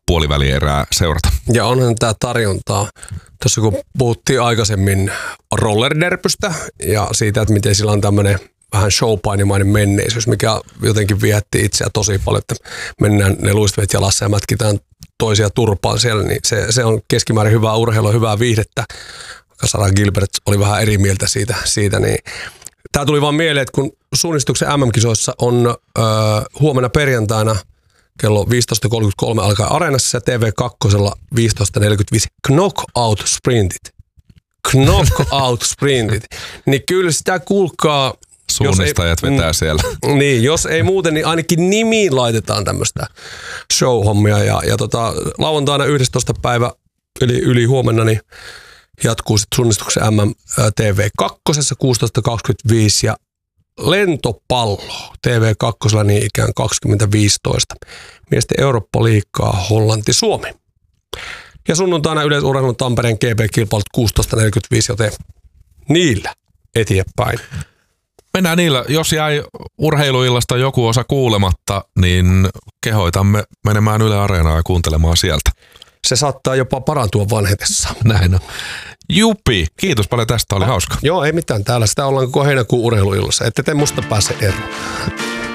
puolivälierää seurata. Ja onhan tämä tarjontaa. Tuossa kun puhuttiin aikaisemmin rollerderpystä ja siitä, että miten sillä on tämmöinen vähän showpainimainen menneisyys, mikä jotenkin viehätti itseä tosi paljon, että mennään ne luistavet jalassa ja mätkitään toisia turpaan siellä, niin se on keskimäärin hyvää urheilua, hyvää viihdettä. Sarah Gilbert oli vähän eri mieltä siitä niin tämä tuli vaan mieleen, että kun suunnistuksen MM-kisoissa on huomenna perjantaina kello 15.33 alkaa Areenassa ja TV2 15.45 Knockout Sprintit. Niin kyllä sitä kuulkaa. Suunnistajat vetää siellä. Niin, jos ei muuten, niin ainakin nimiin laitetaan tämmöistä show-hommia. Ja lauantaina 11. päivä yli huomenna niin jatkuu sitten suunnistuksen MM TV2 16.25 ja lentopallo TV2 niin ikään 2015. Miesten Eurooppa-liigaa Hollanti-Suomi. Ja sunnuntaina yleisurheilun Tampereen GB-kilpailut 16.45, joten niillä eteenpäin. Mennään niillä. Jos jäi urheiluillasta joku osa kuulematta, niin kehoitamme menemään Yle Areenaan ja kuuntelemaan sieltä. Se saattaa jopa parantua vanhetessa. Näin on. Jupi, kiitos paljon tästä, oli hauska. Joo, ei mitään. Täällä sitä ollaan koko heinäkuun urheiluillassa. Ette te musta pääse eroon.